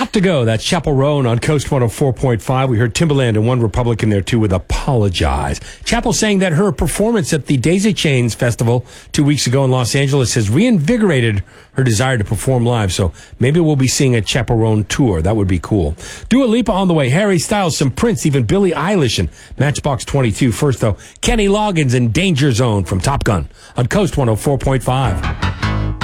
Got to Go. That's Chapel Roan on Coast 104.5. We heard Timbaland and One Republican there, too, with Apologize. Chapel saying that her performance at the Daisy Chains Festival 2 weeks ago in Los Angeles has reinvigorated her desire to perform live. So maybe we'll be seeing a Chapel Roan tour. That would be cool. Dua Lipa on the way. Harry Styles, some Prince, even Billie Eilish and Matchbox 22. First, though, Kenny Loggins and Danger Zone from Top Gun on Coast 104.5.